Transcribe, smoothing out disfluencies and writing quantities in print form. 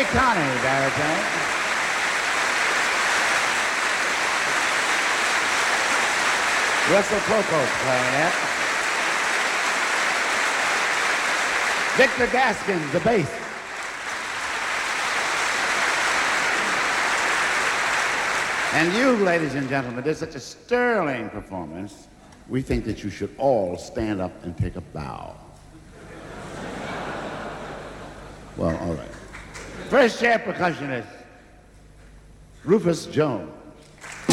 Connie, baritone. Russell Cocos, clarinet. Victor Gaskins, the bass. And you, ladies and gentlemen, did such a sterling performance, we think that you should all stand up and take a bow. Well, all right. First chair percussionist, Rufus Jones.